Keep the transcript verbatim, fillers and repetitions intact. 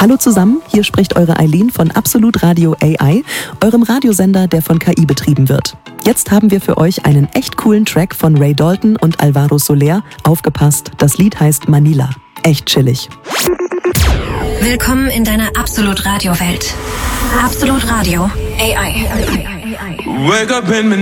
Hallo zusammen, hier spricht eure Eileen von Absolut Radio A I, eurem Radiosender, der von K I betrieben wird. Jetzt haben wir für euch einen echt coolen Track von Ray Dalton und Alvaro Soler. Aufgepasst, das Lied heißt Manila. Echt chillig. Willkommen in deiner Absolut Radio Welt. Absolut Radio A I. Wake up in